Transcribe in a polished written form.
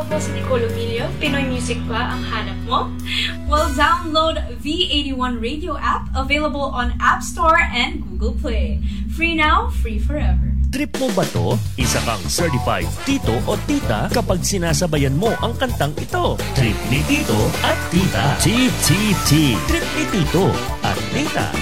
Ako po si Nicole Emilio. Pinoy music ba ang hanap mo? Well, download V81 Radio app, available on App Store and Google Play. Free now, free forever. Trip mo ba to? Isa kang certified tito o tita kapag sinasabayan mo ang kantang ito. Trip ni Tito at Tita. TTT. Trip ni Tito at Tita.